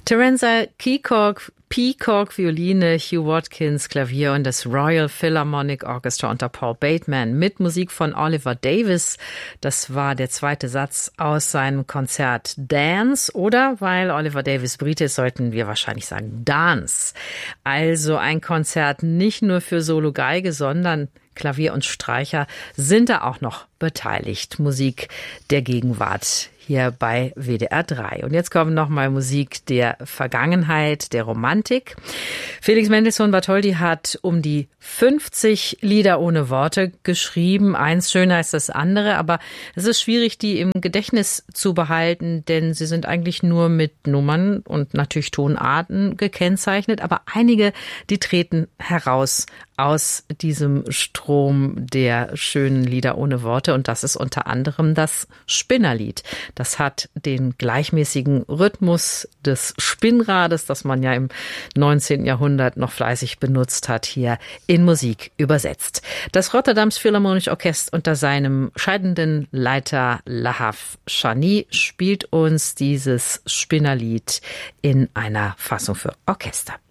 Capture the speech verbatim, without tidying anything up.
Terenza Peacock, Peacock Violine, Hugh Watkins Klavier und das Royal Philharmonic Orchestra unter Paul Bateman mit Musik von Oliver Davis. Das war der zweite Satz aus seinem Konzert Dance, oder weil Oliver Davis Brite ist, sollten wir wahrscheinlich sagen Dance. Also ein Konzert nicht nur für Solo-Geige, sondern Klavier und Streicher sind da auch noch beteiligt. Musik der Gegenwart hier bei W D R drei. Und jetzt kommt noch mal Musik der Vergangenheit, der Romantik. Felix Mendelssohn Bartholdy hat um die fünfzig Lieder ohne Worte geschrieben. Eins schöner als das andere, aber es ist schwierig, die im Gedächtnis zu behalten, denn sie sind eigentlich nur mit Nummern und natürlich Tonarten gekennzeichnet. Aber einige, die treten heraus aus diesem Strom der schönen Lieder ohne Worte. Und das ist unter anderem das Spinnerlied. Das hat den gleichmäßigen Rhythmus des Spinnrades, das man ja im neunzehnten Jahrhundert noch fleißig benutzt hat, hier in Musik übersetzt. Das Rotterdams Philharmonische Orchester unter seinem scheidenden Leiter Lahav Shani spielt uns dieses Spinnerlied in einer Fassung für Orchester.